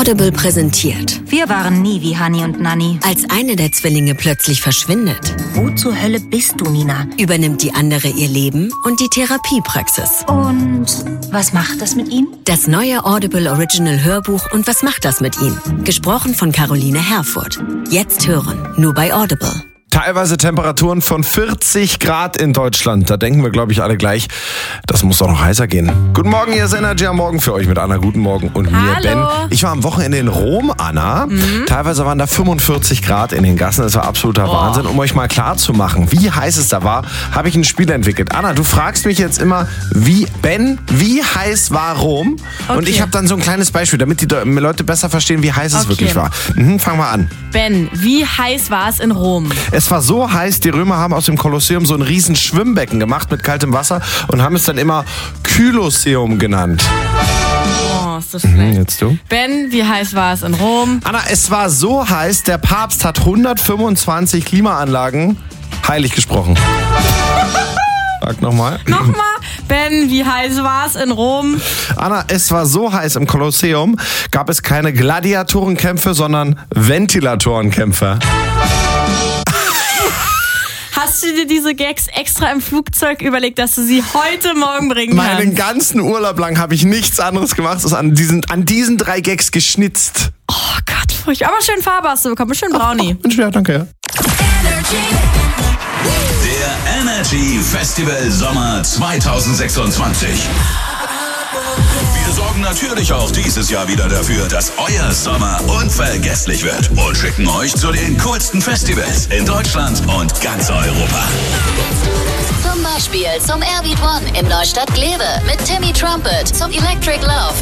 Audible präsentiert. Wir waren nie wie Hani und Nanni. Als eine der Zwillinge plötzlich verschwindet, Wo zur Hölle bist du, Nina? übernimmt die andere ihr Leben und die Therapiepraxis. Und was macht das mit ihm? Das neue Audible Original Hörbuch und was macht das mit ihm? Gesprochen von Caroline Herfurth. Jetzt hören, nur bei Audible. Teilweise Temperaturen von 40 Grad in Deutschland. Da denken wir, glaube ich, alle gleich, das muss doch noch heißer gehen. Guten Morgen, hier ist Energy am Morgen für euch mit Anna. Guten Morgen und mir, Ben. Ich war am Wochenende in Rom, Anna. Teilweise waren da 45 Grad in den Gassen. Das war absoluter Wahnsinn. Um euch mal klar zu machen, wie heiß es da war, habe ich ein Spiel entwickelt. Anna, du fragst mich jetzt immer, wie heiß war Rom? Okay. Und ich habe dann so ein kleines Beispiel, damit die Leute besser verstehen, wie heiß es wirklich war. Fangen wir an. Ben, wie heiß war es in Rom? Es war so heiß, die Römer haben aus dem Kolosseum so ein riesen Schwimmbecken gemacht mit kaltem Wasser und haben es dann immer Kylosseum genannt. Oh, ist das schlecht. Jetzt du? Ben, wie heiß war es in Rom? Anna, es war so heiß, der Papst hat 125 Klimaanlagen heilig gesprochen. Sag nochmal. Nochmal. Ben, wie heiß war es in Rom? Anna, es war so heiß im Kolosseum, gab es keine Gladiatorenkämpfe, sondern Ventilatorenkämpfe. Hast du dir diese Gags extra im Flugzeug überlegt, dass du sie heute Morgen bringen kannst? Meinen ganzen Urlaub lang habe ich nichts anderes gemacht, als an diesen 3 Gags geschnitzt. Oh Gott, furchtbar. Aber schön Farbe hast du bekommen. Schön Brownie. Ja, danke. Der Energy Festival Sommer 2026. Wir sorgen natürlich auch dieses Jahr wieder dafür, dass euer Sommer unvergesslich wird und schicken euch zu den coolsten Festivals in Deutschland und ganz Europa. Zum Beispiel zum Airbeat One in Neustadt-Glewe mit Timmy Trumpet, zum Electric Love